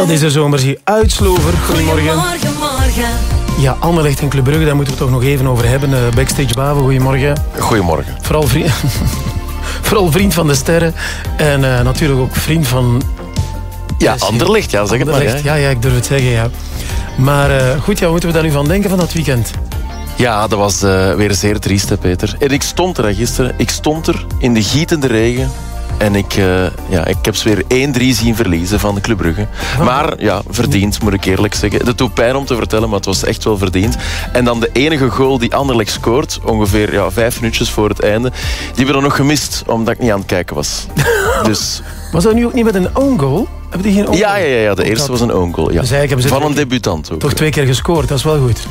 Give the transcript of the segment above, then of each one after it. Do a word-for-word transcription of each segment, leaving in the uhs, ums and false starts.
Dat is de zomersie uitslover. Goedemorgen. Goedemorgen, morgen. Ja, Anderlecht en Club Brugge, daar moeten we het toch nog even over hebben. Uh, backstage Bavo, goedemorgen. Goedemorgen. Vooral vriend, vooral vriend van de sterren. En uh, natuurlijk ook vriend van... Ja, Anderlecht, ja, zeg het Anderlecht, maar. Hè. Ja, ja, ik durf het zeggen, ja. Maar uh, goed, ja, wat moeten we daar nu van denken van dat weekend? Ja, dat was uh, weer zeer triest, hè, Peter. En ik stond er hè, gisteren. Ik stond er in de gietende regen. En ik, uh, ja, ik heb ze weer één drie zien verliezen van de Club Brugge. Oh. Maar ja, verdiend, moet ik eerlijk zeggen. Het doet pijn om te vertellen, maar het was echt wel verdiend. En dan de enige goal die Anderlecht scoort, ongeveer ja, vijf minuutjes voor het einde, die hebben we dan nog gemist, omdat ik niet aan het kijken was. Dus... Was dat nu ook niet met een own goal? Hebben die geen own ja, ja, ja, ja, de eerste was een own goal. Ja. Dus hebben ze van twee, een debutant ook. Toch twee keer gescoord, dat is wel goed.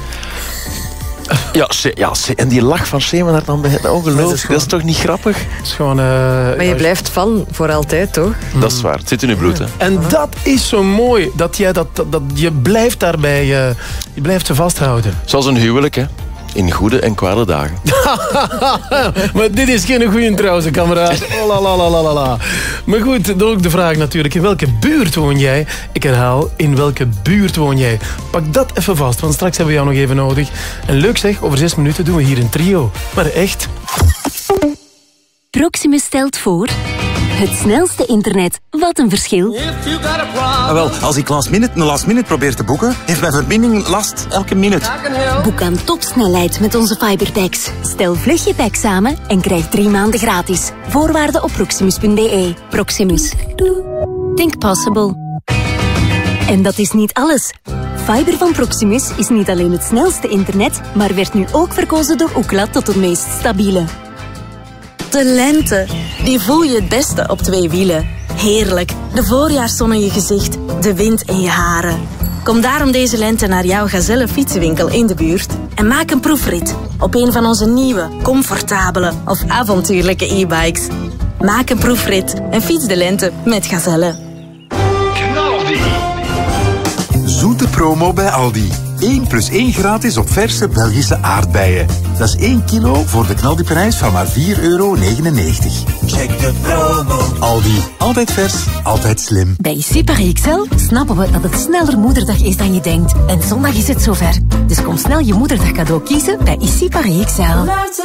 Ja, ja, en die lach van Schemen daar dan bij het ongelooflijk. Dat, dat is toch niet grappig? Het is gewoon, uh, maar je blijft fan voor altijd, toch? Mm. Dat is waar. Het zit in je bloed, hè. En dat is zo mooi. Dat jij dat, dat, dat je blijft daarbij, uh, je blijft ze vasthouden. Zoals een huwelijk, hè. In goede en kwade dagen. Maar dit is geen goeie trouwens, kameraad. Oh, la, la, la, la, la. Maar goed, dan ook de vraag natuurlijk. In welke buurt woon jij? Ik herhaal, in welke buurt woon jij? Pak dat even vast, want straks hebben we jou nog even nodig. En leuk zeg, over zes minuten doen we hier een trio. Maar echt... Proximus stelt voor... Het snelste internet. Wat een verschil. Ah, wel, als ik last minute een last minute probeer te boeken, heeft mijn verbinding last elke minuut. Boek aan topsnelheid met onze fiberpacks. Stel vlug je pack samen en krijg drie maanden gratis. Voorwaarden op proximus punt b e. Proximus. Think possible. En dat is niet alles. Fiber van Proximus is niet alleen het snelste internet, maar werd nu ook verkozen door Ookla tot het meest stabiele. De lente, die voel je het beste op twee wielen. Heerlijk, de voorjaarszon in je gezicht, de wind in je haren. Kom daarom deze lente naar jouw Gazelle fietsenwinkel in de buurt en maak een proefrit op een van onze nieuwe, comfortabele of avontuurlijke e-bikes. Maak een proefrit en fiets de lente met Gazelle. Knaldi. Zoete promo bij Aldi. één plus één gratis op verse Belgische aardbeien. Dat is één kilo voor de knaldiprijs van maar vier euro negenennegentig. Check de promo. Aldi. Altijd vers, altijd slim. Bij Ici Paris X L snappen we dat het sneller moederdag is dan je denkt. En zondag is het zover. Dus kom snel je moederdag cadeau kiezen bij Ici Paris X L.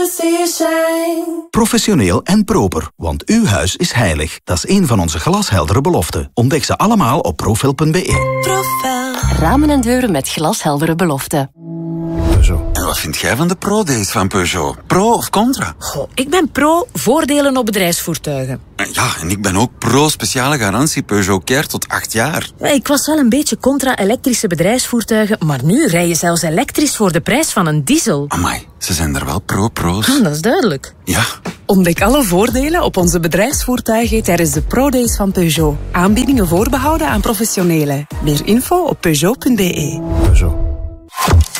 Professioneel en proper, want uw huis is heilig. Dat is een van onze glasheldere beloften. Ontdek ze allemaal op profil punt b e. Profel. Ramen en deuren met glasheldere beloften. En wat vind jij van de pro-days van Peugeot? Pro of contra? Goh, ik ben pro voordelen op bedrijfsvoertuigen. Ja, en ik ben ook pro speciale garantie Peugeot Care tot acht jaar. Ik was wel een beetje contra elektrische bedrijfsvoertuigen, maar nu rij je zelfs elektrisch voor de prijs van een diesel. Amai, ze zijn er wel pro-pro's. Ah, dat is duidelijk. Ja. Ontdek alle voordelen op onze bedrijfsvoertuigen tijdens de Pro-Days van Peugeot. Aanbiedingen voorbehouden aan professionelen. Meer info op peugeot punt b e. Peugeot.